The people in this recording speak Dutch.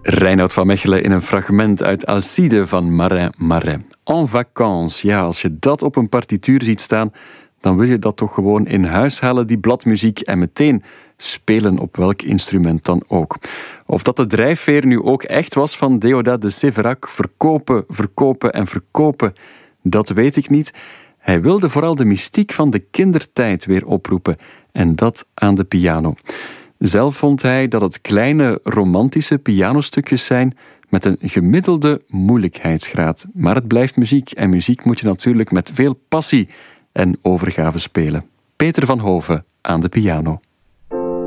Reinoud van Mechelen in een fragment uit Alcide van Marin Marais. En vacances, ja, als je dat op een partituur ziet staan, dan wil je dat toch gewoon in huis halen, die bladmuziek, en meteen spelen op welk instrument dan ook. Of dat de drijfveer nu ook echt was van Déodat de Séverac, verkopen, verkopen en verkopen, dat weet ik niet. Hij wilde vooral de mystiek van de kindertijd weer oproepen, en dat aan de piano. Zelf vond hij dat het kleine romantische pianostukjes zijn met een gemiddelde moeilijkheidsgraad. Maar het blijft muziek, en muziek moet je natuurlijk met veel passie en overgave spelen. Peter van Hove aan de piano.